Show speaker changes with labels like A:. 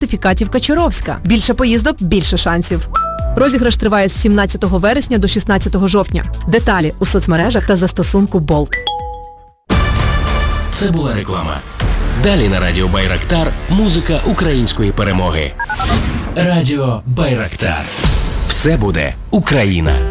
A: сертифікатів Качуровська. Більше поїздок, більше шансів. Розіграш триває з 17 вересня до 16 жовтня. Деталі у соцмережах та застосунку Bolt.
B: Це була реклама. Далі на Радіо Байрактар музика української перемоги. Радіо Байрактар. Все буде Україна.